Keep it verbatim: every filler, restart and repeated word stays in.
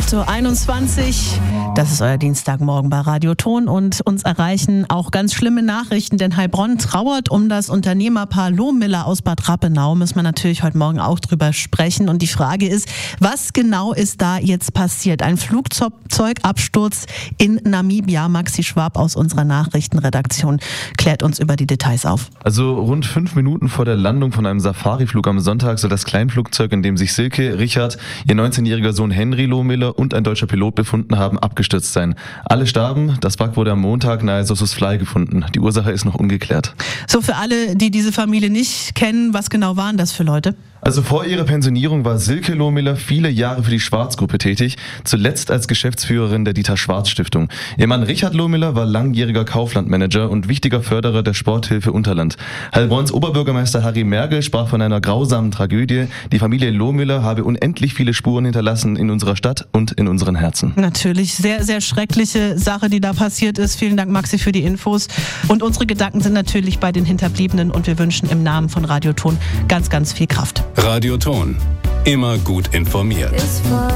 acht Uhr einundzwanzig. Das ist euer Dienstagmorgen bei Radio Ton und uns erreichen auch ganz schlimme Nachrichten, denn Heilbronn trauert um das Unternehmerpaar Lohmiller aus Bad Rappenau. Müssen wir natürlich heute Morgen auch drüber sprechen. Und die Frage ist, was genau ist da jetzt passiert? Ein Flugzeugabsturz in Namibia. Maxi Schwab aus unserer Nachrichtenredaktion klärt uns über die Details auf. Also rund fünf Minuten vor der Landung von einem Safariflug am Sonntag soll das Kleinflugzeug, in dem sich Silke, Richard, ihr neunzehnjähriger Sohn Henry Lohmiller und ein deutscher Pilot befunden haben, abgestürzt sein. Alle starben. Das Wrack wurde am Montag nahe Sossusvlei gefunden. Die Ursache ist noch ungeklärt. So, für alle, die diese Familie nicht kennen, was genau waren das für Leute? Also vor ihrer Pensionierung war Silke Lohmiller viele Jahre für die Schwarz-Gruppe tätig, zuletzt als Geschäftsführerin der Dieter-Schwarz-Stiftung. Ihr Mann Richard Lohmiller war langjähriger Kauflandmanager und wichtiger Förderer der Sporthilfe Unterland. Heilbronns Oberbürgermeister Harry Mergel sprach von einer grausamen Tragödie. Die Familie Lohmiller habe unendlich viele Spuren hinterlassen in unserer Stadt und in unseren Herzen. Natürlich, sehr, sehr schreckliche Sache, die da passiert ist. Vielen Dank, Maxi, für die Infos. Und unsere Gedanken sind natürlich bei den Hinterbliebenen und wir wünschen im Namen von Radio Ton ganz, ganz viel Kraft. Radio Ton. Immer gut informiert.